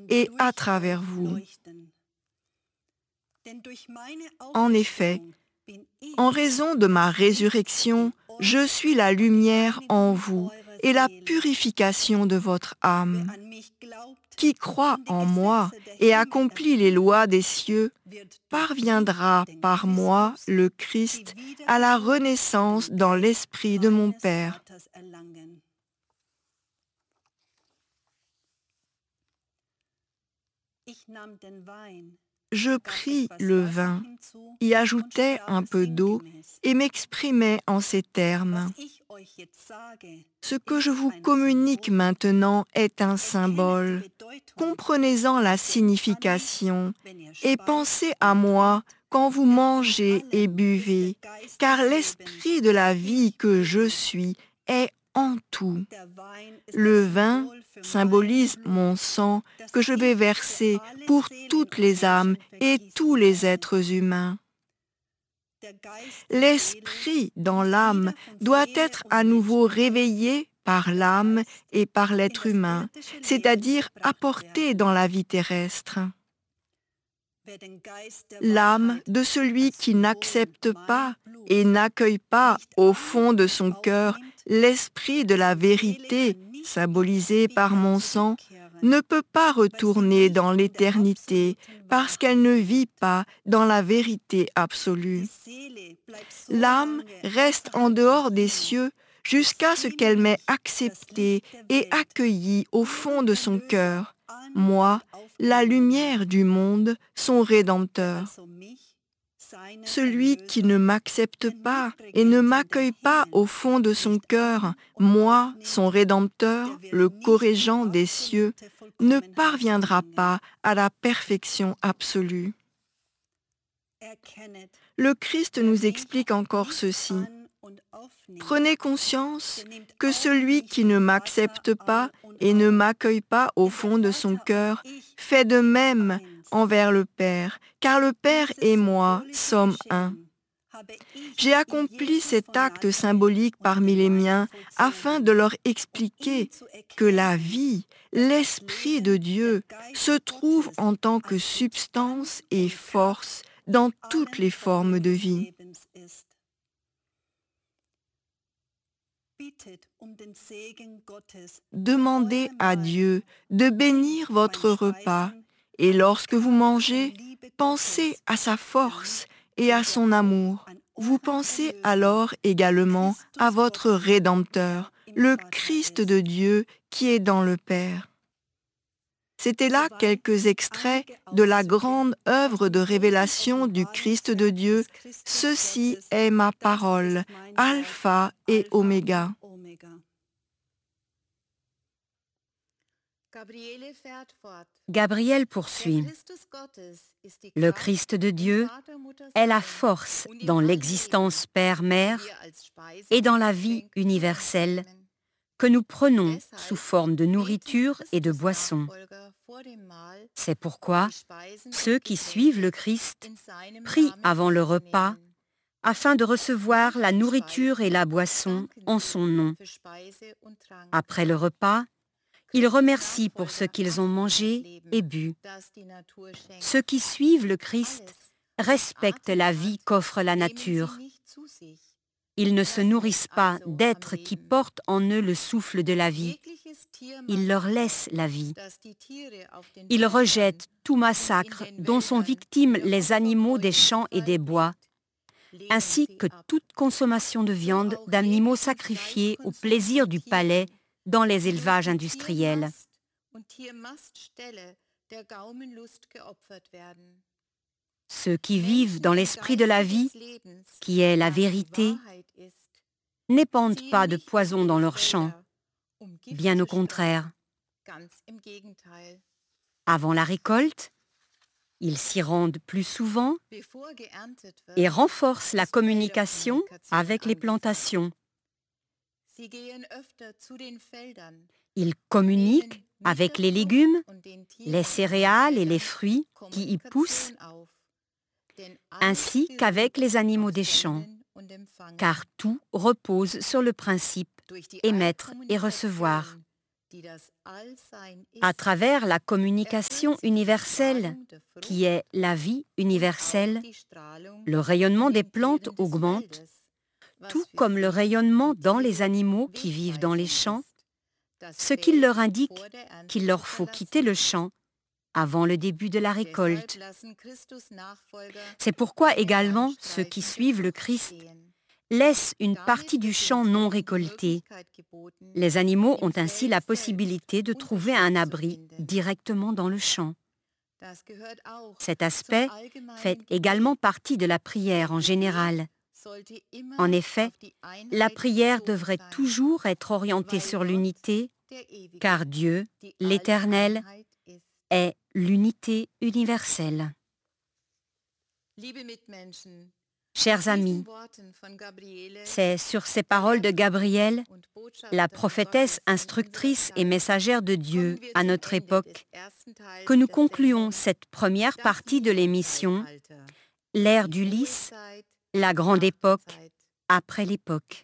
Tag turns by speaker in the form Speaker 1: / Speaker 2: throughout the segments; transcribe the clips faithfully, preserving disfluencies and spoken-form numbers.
Speaker 1: et à travers vous. En effet, en raison de ma résurrection, je suis la lumière en vous et la purification de votre âme. Qui croit en moi et accomplit les lois des cieux parviendra par moi, le Christ, à la renaissance dans l'esprit de mon Père. Je pris le vin, y ajoutais un peu d'eau et m'exprimais en ces termes. Ce que je vous communique maintenant est un symbole. Comprenez-en la signification et pensez à moi quand vous mangez et buvez, car l'esprit de la vie que je suis est en tout. Le vin symbolise mon sang que je vais verser pour toutes les âmes et tous les êtres humains. L'esprit dans l'âme doit être à nouveau réveillé par l'âme et par l'être humain, c'est-à-dire apporté dans la vie terrestre. L'âme de celui qui n'accepte pas et n'accueille pas au fond de son cœur l'esprit de la vérité, symbolisé par mon sang, ne peut pas retourner dans l'éternité parce qu'elle ne vit pas dans la vérité absolue. L'âme reste en dehors des cieux jusqu'à ce qu'elle m'ait accepté et accueilli au fond de son cœur, moi, la lumière du monde, son Rédempteur. Celui qui ne m'accepte pas et ne m'accueille pas au fond de son cœur, moi, son Rédempteur, le corrigeant des cieux, ne parviendra pas à la perfection absolue. Le Christ nous explique encore ceci. Prenez conscience que celui qui ne m'accepte pas et ne m'accueille pas au fond de son cœur fait de même envers le Père, car le Père et moi sommes un. J'ai accompli cet acte symbolique parmi les miens afin de leur expliquer que la vie, l'Esprit de Dieu, se trouve en tant que substance et force dans toutes les formes de vie. Demandez à Dieu de bénir votre repas et lorsque vous mangez, pensez à sa force et à son amour. Vous pensez alors également à votre Rédempteur, le Christ de Dieu qui est dans le Père. C'étaient là quelques extraits de la grande œuvre de révélation du Christ de Dieu. Ceci est ma parole, Alpha et Oméga.
Speaker 2: Gabriel poursuit. Le Christ de Dieu est la force dans l'existence Père-Mère et dans la vie universelle que nous prenons sous forme de nourriture et de boisson. C'est pourquoi ceux qui suivent le Christ prient avant le repas afin de recevoir la nourriture et la boisson en son nom. Après le repas, ils remercient pour ce qu'ils ont mangé et bu. Ceux qui suivent le Christ respectent la vie qu'offre la nature. Ils ne se nourrissent pas d'êtres qui portent en eux le souffle de la vie. Ils leur laissent la vie. Ils rejettent tout massacre dont sont victimes les animaux des champs et des bois, ainsi que toute consommation de viande d'animaux sacrifiés au plaisir du palais dans les élevages industriels. Ceux qui vivent dans l'esprit de la vie, qui est la vérité, n'épandent pas de poison dans leurs champs, bien au contraire. Avant la récolte, ils s'y rendent plus souvent et renforcent la communication avec les plantations. Ils communiquent avec les légumes, les céréales et les fruits qui y poussent, ainsi qu'avec les animaux des champs, car tout repose sur le principe émettre et recevoir. À travers la communication universelle, qui est la vie universelle, le rayonnement des plantes augmente, tout comme le rayonnement dans les animaux qui vivent dans les champs, ce qui leur indique qu'il leur faut quitter le champ avant le début de la récolte. C'est pourquoi également ceux qui suivent le Christ laissent une partie du champ non récoltée. Les animaux ont ainsi la possibilité de trouver un abri directement dans le champ. Cet aspect fait également partie de la prière en général. En effet, la prière devrait toujours être orientée sur l'unité, car Dieu, l'Éternel, est l'unité universelle. Chers amis, c'est sur ces paroles de Gabriel, la prophétesse instructrice et messagère de Dieu à notre époque, que nous concluons cette première partie de l'émission, l'ère du lys, la grande époque après l'époque.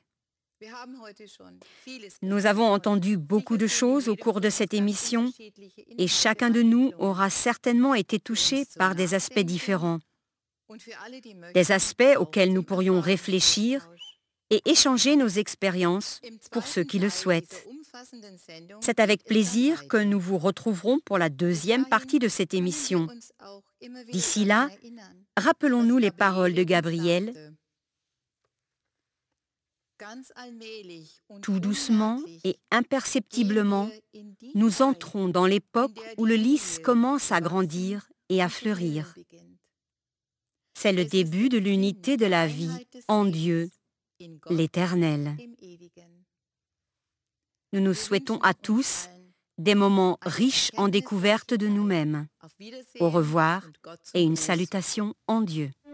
Speaker 2: Nous avons entendu beaucoup de choses au cours de cette émission et chacun de nous aura certainement été touché par des aspects différents. Des aspects auxquels nous pourrions réfléchir et échanger nos expériences pour ceux qui le souhaitent. C'est avec plaisir que nous vous retrouverons pour la deuxième partie de cette émission. D'ici là, rappelons-nous les paroles de Gabriel. Tout doucement et imperceptiblement, nous entrons dans l'époque où le lys commence à grandir et à fleurir. C'est le début de l'unité de la vie en Dieu, l'Éternel. Nous nous souhaitons à tous des moments riches en découverte de nous-mêmes. Au revoir et une salutation en Dieu.